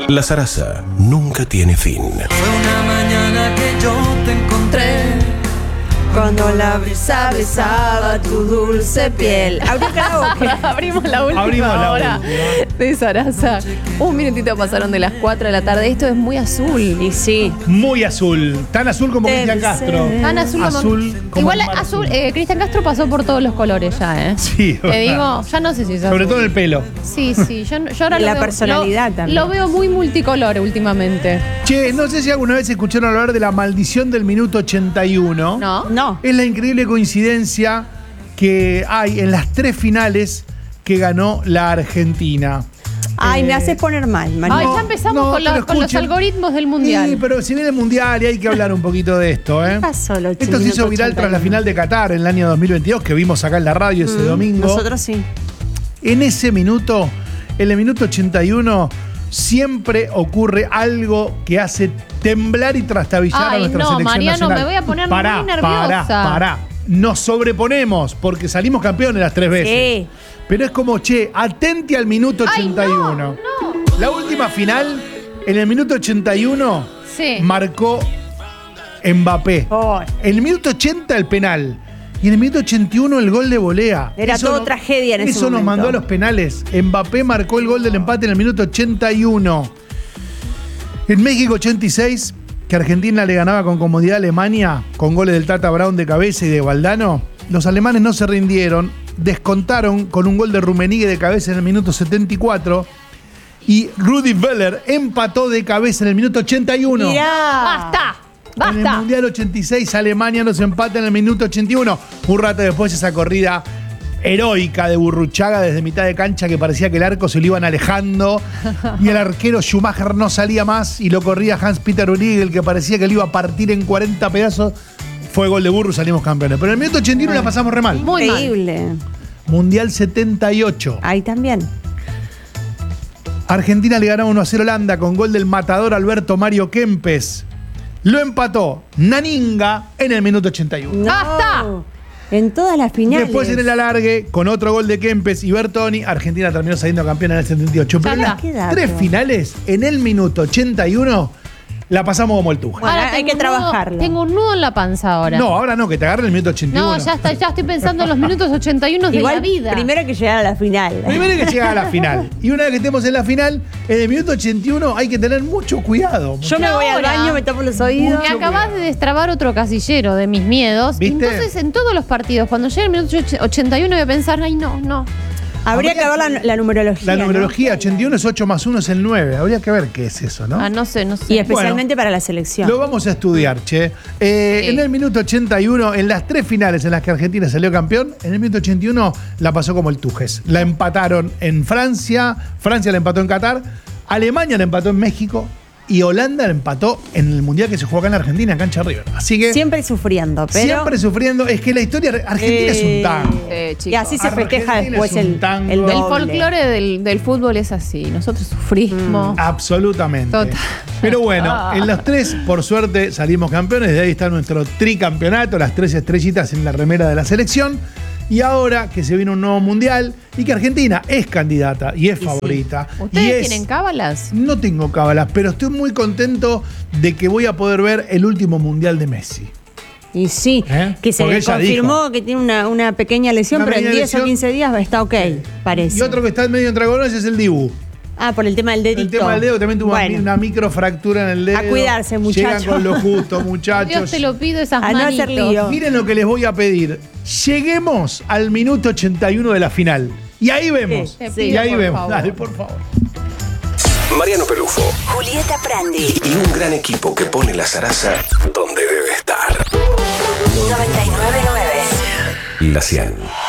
La zaraza nunca tiene fin. Fue una mañana que yo te encontré. Cuando la brisa besaba tu dulce piel. Abrimos la última hora de Zaraza. Un minutito pasaron de las 4 de la tarde. Esto es muy azul. Y sí. Muy azul. Tan azul como Cristian Castro. Tan azul como igual azul. Cristian Castro pasó por todos los colores ya, ¿eh? Sí. Te digo, ya no sé si es azul. Sobre todo en el pelo. Sí. Yo ahora la personalidad también. Lo veo muy multicolor últimamente. Che, no sé si alguna vez escucharon hablar de la maldición del minuto 81. No. Es la increíble coincidencia que hay en las 3 finales que ganó la Argentina. Ay, me haces poner mal, María. Ay, ya empezamos con los algoritmos del Mundial. Sí, pero si viene el Mundial y hay que hablar un poquito de esto, ¿eh? ¿Qué pasó, Esto se hizo viral tras la final de Qatar en el año 2022, que vimos acá en la radio ese domingo. Nosotros sí. En ese minuto, en el minuto 81, siempre ocurre algo que hace temblar y trastabillar a nuestra selección Mariano, nacional. me voy a poner muy nerviosa. Pará. Nos sobreponemos porque salimos campeones las 3 veces. Sí. Pero es como, atente al minuto 81. No. La última final, en el minuto 81, marcó Mbappé. Oh. En el minuto 80 el penal. Y en el minuto 81 el gol de volea. Era todo tragedia en ese momento. Eso nos mandó a los penales. Mbappé marcó el gol del empate en el minuto 81. En México 86, que Argentina le ganaba con comodidad a Alemania, con goles del Tata Brown de cabeza y de Valdano, los alemanes no se rindieron, descontaron con un gol de Rummenigge de cabeza en el minuto 74 y Rudi Völler empató de cabeza en el minuto 81. Mirá. ¡Basta! En el Mundial 86, Alemania nos empata en el minuto 81. Un rato después, esa corrida heroica de Burruchaga desde mitad de cancha que parecía que el arco se lo iban alejando y el arquero Schumacher no salía más y lo corría Hans-Peter Rudiger, que parecía que lo iba a partir en 40 pedazos. Fue gol de Burru, salimos campeones. Pero en el minuto 81 la pasamos re mal. Muy increíble. Mundial 78. Ahí también. Argentina le ganó 1-0 a Holanda con gol del matador Alberto Mario Kempes. Lo empató Naninga en el minuto 81. ¡Basta! En todas las finales. Después en el alargue, con otro gol de Kempes y Bertoni, Argentina terminó saliendo campeona en el 78. Pero en las 3 finales, en el minuto 81, la pasamos como el tuja. Bueno, hay que trabajarlo. Tengo un nudo en la panza ahora. No, ahora no, que te agarre el minuto 81. No, ya estoy pensando en los minutos 81 de la vida. Primero hay que llegar a la final. Primero hay que llegar a la final. Y una vez que estemos en la final, en el minuto 81 hay que tener mucho cuidado. Yo me voy al baño, me tapo los oídos. Me acabas de destrabar otro casillero de mis miedos. ¿Viste? Entonces, en todos los partidos, cuando llegue el minuto 81, voy a pensar, ay, no. Habría que ver la numerología. La numerología, ¿no? 81 es 8 más 1 es el 9. Habría que ver qué es eso, ¿no? No sé. Y especialmente para la selección. Lo vamos a estudiar, che. En el minuto 81, en las 3 finales en las que Argentina salió campeón, en el minuto 81 la pasó como el Tujes. La empataron en Francia, Francia la empató en Qatar, Alemania la empató en México y Holanda la empató en el Mundial que se jugó acá en Argentina, en cancha River. Así que siempre sufriendo, pero... Siempre sufriendo. Es que la historia Argentina es un tango. Y así se festeja después el doble. El folclore del fútbol es así. Nosotros sufrimos. Absolutamente. Total. Pero bueno, en los 3, por suerte, salimos campeones. De ahí está nuestro tricampeonato, las 3 estrellitas en la remera de la selección. Y ahora que se viene un nuevo mundial y que Argentina es candidata y es favorita. Sí. ¿Ustedes tienen cábalas? No tengo cábalas, pero estoy muy contento de que voy a poder ver el último mundial de Messi. Y sí, que se le confirmó que tiene una pequeña lesión, pero en 10 o 15 días está ok, parece. Y otro que está medio entre dragones es el Dibu. Por el tema del dedito. El tema del dedo, también tuvo una microfractura en el dedo. A cuidarse, muchachos. Llegan con lo justo, muchachos. Dios te lo pido, esas manitos. A no hacer lío. Miren lo que les voy a pedir. Lleguemos al minuto 81 de la final. Y ahí vemos. Sí, y ahí vemos. Favor. Dale, por favor. Mariano Pelufo. Julieta Prandi. Y un gran equipo que pone la zaraza donde debe estar. 99.9. La 100.